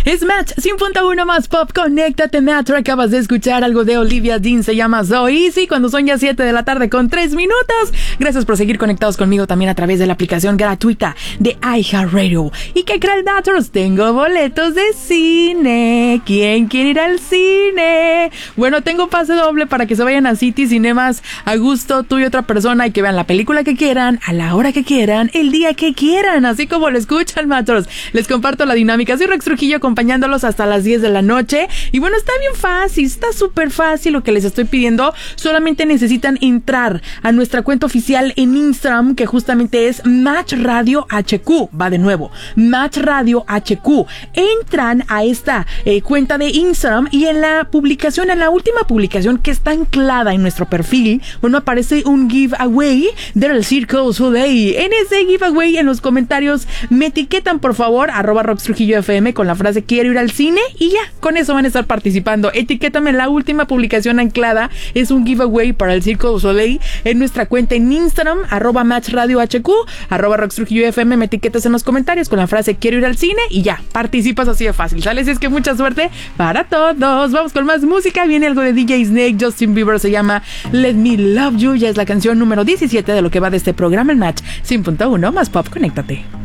Es Match 100.1 más pop. Conéctate, Match. Acabas de escuchar algo de Olivia Dean. Se llama So Easy. Cuando son ya 7 de la tarde con 3 minutos. Gracias por seguir conectados conmigo también a través de la aplicación gratuita de iHeartRadio. ¿Y qué creen, Datos? Tengo boletos de cine. ¿Quién quiere ir al cine? Bueno, tengo pase doble para que se vayan a City Cinemas a gusto, tú y otra persona, y que vean la película que quieran, a la hora que quieran, el día que quieran, así como lo escuchan, Matros. Les comparto la dinámica. Soy Rex Trujillo acompañándolos hasta las 10 de la noche. Y bueno, está bien fácil, está súper fácil lo que les estoy pidiendo. Solamente necesitan entrar a nuestra cuenta oficial en Instagram, que justamente es Match Radio HQ. Va de nuevo, Match Radio HQ. Entran a esta cuenta de Instagram y en la publicación, en la última publicación que está anclada en nuestro perfil, bueno, aparece un giveaway del Circle Soleil. En ese giveaway, en los comentarios, me etiquetan, por favor, @RoxTrujilloFM con la frase quiero ir al cine y ya, con eso van a estar participando. Etiquétame, la última publicación anclada es un giveaway para el Circle Soleil en nuestra cuenta en Instagram, @MatchRadioHQ, @RoxTrujilloFM, me etiquetas en los comentarios con la frase quiero ir al cine y ya, participas así de fácil, ¿sale? Así es que mucha suerte para todos. Vamos con más música, viene algo de DJ Snake, Justin Bieber, se llama Let Me Love You, ya es la canción número 17 de lo que va de este programa, el Match 100.1 más pop. Conéctate.